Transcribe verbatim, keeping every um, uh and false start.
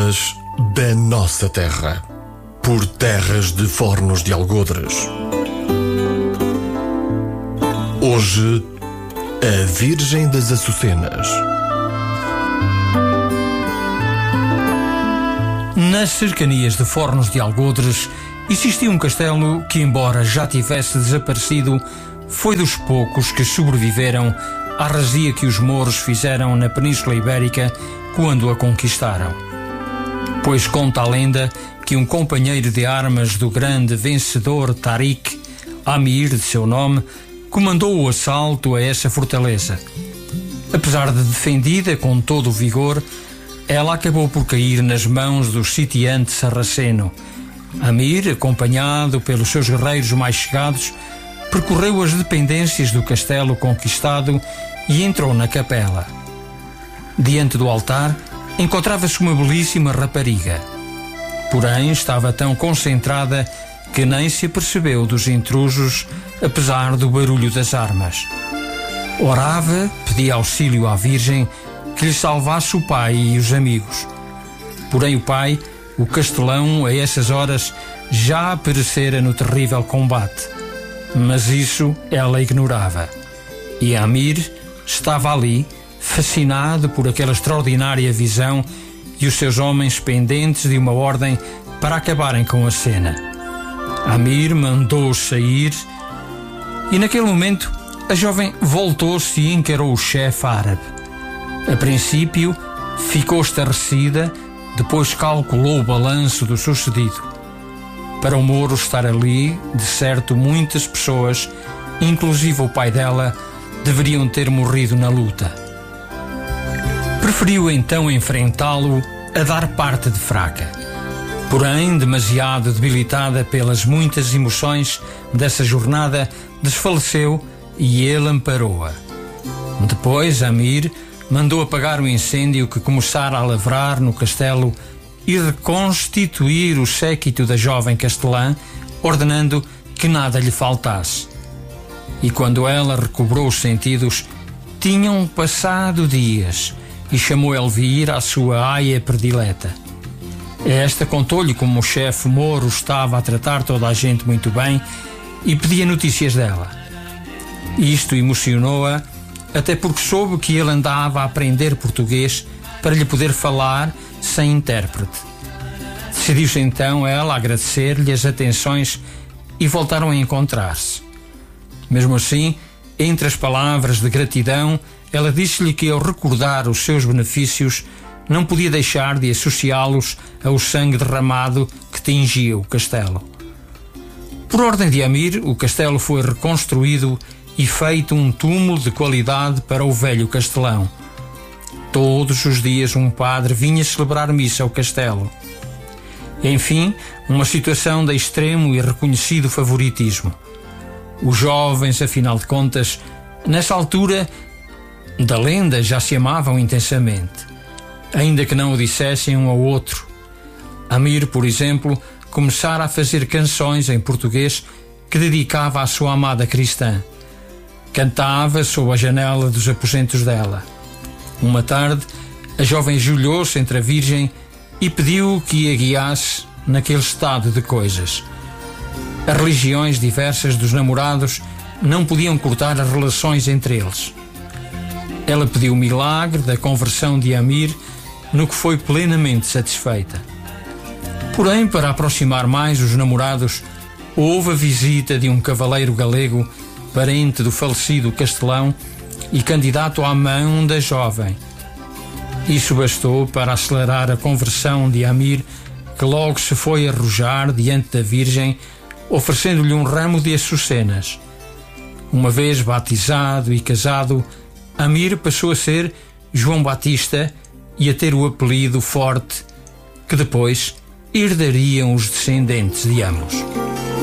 estradas da nossa terra, por terras de Fornos de Algodres. Hoje, a Virgem das Açucenas. Nas cercanias de Fornos de Algodres existia um castelo que, embora já tivesse desaparecido, foi dos poucos que sobreviveram à razia que os mouros fizeram na Península Ibérica quando a conquistaram. Pois conta a lenda que um companheiro de armas do grande vencedor Tarik, Amir de seu nome, comandou o assalto a essa fortaleza. Apesar de defendida com todo o vigor, ela acabou por cair nas mãos do sitiante sarraceno. Amir, acompanhado pelos seus guerreiros mais chegados, percorreu as dependências do castelo conquistado e entrou na capela. Diante do altar encontrava-se uma belíssima rapariga. Porém, estava tão concentrada que nem se apercebeu dos intrusos, apesar do barulho das armas. Orava, pedia auxílio à Virgem que lhe salvasse o pai e os amigos. Porém o pai, o castelão, a essas horas, já perecera no terrível combate. Mas isso ela ignorava. E Amir estava ali, fascinado por aquela extraordinária visão e os seus homens pendentes de uma ordem para acabarem com a cena. Amir mandou-os sair e, naquele momento, a jovem voltou-se e encarou o chefe árabe. A princípio, ficou estarrecida, depois calculou o balanço do sucedido. Para o mouro estar ali, de certo, muitas pessoas, inclusive o pai dela, deveriam ter morrido na luta. Preferiu então enfrentá-lo a dar parte de fraca. Porém, demasiado debilitada pelas muitas emoções dessa jornada, desfaleceu e ele amparou-a. Depois, Amir mandou apagar o incêndio que começara a lavrar no castelo e reconstituir o séquito da jovem castelã, ordenando que nada lhe faltasse. E quando ela recobrou os sentidos, tinham passado dias e chamou Elvira, a sua aia predileta. Esta contou-lhe como o chefe mouro estava a tratar toda a gente muito bem e pedia notícias dela. Isto emocionou-a, até porque soube que ele andava a aprender português para lhe poder falar sem intérprete. Decidiu-se então ela a agradecer-lhe as atenções e voltaram a encontrar-se. Mesmo assim, entre as palavras de gratidão, ela disse-lhe que, ao recordar os seus benefícios, não podia deixar de associá-los ao sangue derramado que tingia o castelo. Por ordem de Amir, o castelo foi reconstruído e feito um túmulo de qualidade para o velho castelão. Todos os dias um padre vinha celebrar missa ao castelo. Enfim, uma situação de extremo e reconhecido favoritismo. Os jovens, afinal de contas, nessa altura da lenda já se amavam intensamente, ainda que não o dissessem um ao outro. Amir, por exemplo, começara a fazer canções em português que dedicava à sua amada cristã. Cantava sob a janela dos aposentos dela. Uma tarde, a jovem ajoelhou-se entre a Virgem e pediu que a guiasse naquele estado de coisas. As religiões diversas dos namorados não podiam cortar as relações entre eles. Ela pediu o milagre da conversão de Amir, no que foi plenamente satisfeita. Porém, para aproximar mais os namorados, houve a visita de um cavaleiro galego, parente do falecido castelão e candidato à mão da jovem. Isso bastou para acelerar a conversão de Amir, que logo se foi arrojar diante da Virgem, oferecendo-lhe um ramo de açucenas. Uma vez batizado e casado, Amir passou a ser João Batista e a ter o apelido forte que depois herdariam os descendentes de ambos.